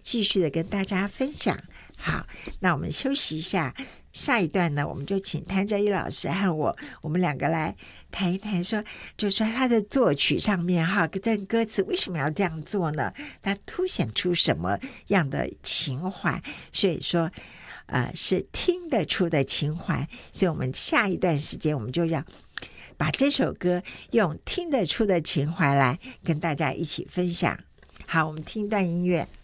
继续的跟大家分享。好，那我们休息一下，下一段呢，我们就请谭哲一老师和我们两个来谈一谈说，就是说他的作曲上面哈，这歌词为什么要这样做呢？它凸显出什么样的情怀？所以说是听得出的情怀。所以我们下一段时间我们就要把这首歌用听得出的情怀来跟大家一起分享。好，我们听一段音乐。